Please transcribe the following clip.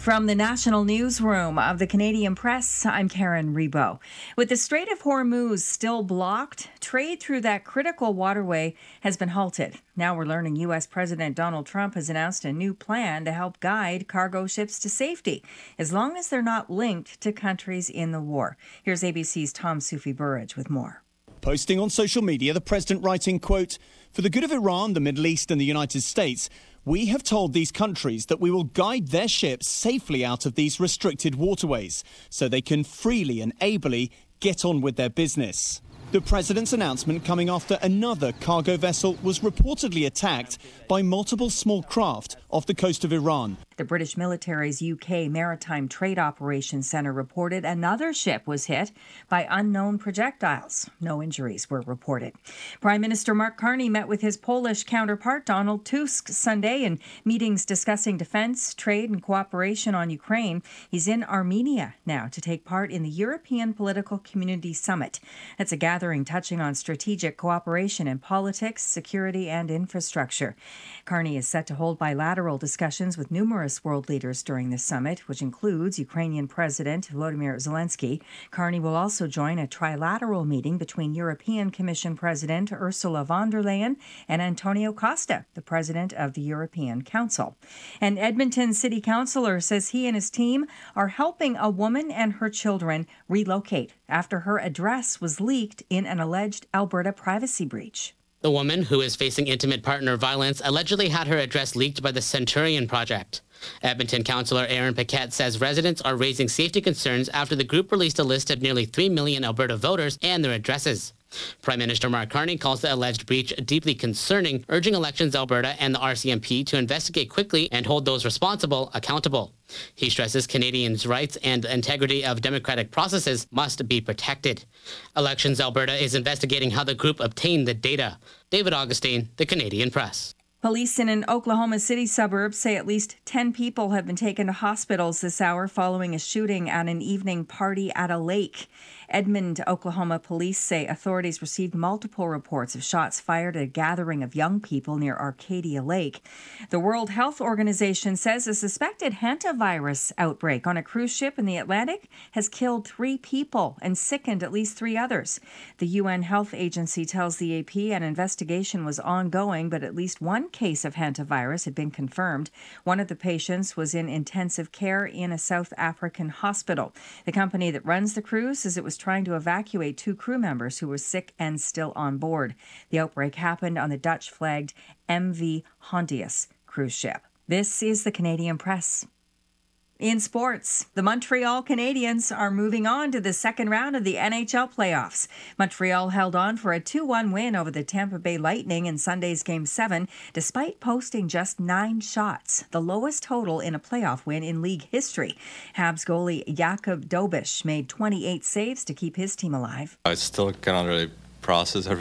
From the National Newsroom of the Canadian Press, I'm Karen Rebo. With the Strait of Hormuz still blocked, trade through that critical waterway has been halted. Now we're learning U.S. President Donald Trump has announced a new plan to help guide cargo ships to safety, as long as they're not linked to countries in the war. Here's ABC's Tom Soufi-Burridge with more. Posting on social media, the president writing, quote, "For the good of Iran, the Middle East and the United States, we have told these countries that we will guide their ships safely out of these restricted waterways so they can freely and ably get on with their business." The president's announcement coming after another cargo vessel was reportedly attacked by multiple small craft off the coast of Iran. The British military's UK Maritime Trade Operations Centre reported another ship was hit by unknown projectiles. No injuries were reported. Prime Minister Mark Carney met with his Polish counterpart Donald Tusk Sunday in meetings discussing defence, trade and cooperation on Ukraine. He's in Armenia now to take part in the European Political Community Summit. That's a gathering touching on strategic cooperation in politics, security and infrastructure. Carney is set to hold bilateral discussions with numerous world leaders during the summit, which includes Ukrainian President Volodymyr Zelensky. Carney will also join a trilateral meeting between European Commission President Ursula von der Leyen and Antonio Costa, the President of the European Council. An Edmonton City Councillor says he and his team are helping a woman and her children relocate after her address was leaked in an alleged Alberta privacy breach. The woman, who is facing intimate partner violence, allegedly had her address leaked by the Centurion Project. Edmonton councillor Aaron Paquette says residents are raising safety concerns after the group released a list of nearly 3 million Alberta voters and their addresses. Prime Minister Mark Carney calls the alleged breach deeply concerning, urging Elections Alberta and the RCMP to investigate quickly and hold those responsible accountable. He stresses Canadians' rights and integrity of democratic processes must be protected. Elections Alberta is investigating how the group obtained the data. David Augustine, The Canadian Press. Police in an Oklahoma City suburb say at least 10 people have been taken to hospitals this hour following a shooting at an evening party at a lake. Edmond, Oklahoma police say authorities received multiple reports of shots fired at a gathering of young people near Arcadia Lake. The World Health Organization says a suspected hantavirus outbreak on a cruise ship in the Atlantic has killed 3 people and sickened at least 3 others. The UN Health Agency tells the AP an investigation was ongoing, but at least one case of hantavirus had been confirmed. One of the patients was in intensive care in a South African hospital. The company that runs the cruise says it was trying to evacuate 2 crew members who were sick and still on board. The outbreak happened on the Dutch-flagged MV Hondius cruise ship. This is the Canadian Press. In sports, the Montreal Canadiens are moving on to the second round of the NHL playoffs. Montreal held on for a 2-1 win over the Tampa Bay Lightning in Sunday's Game 7, despite posting just 9 shots, the lowest total in a playoff win in league history. Habs goalie Jakub Dobeš made 28 saves to keep his team alive. I still cannot really process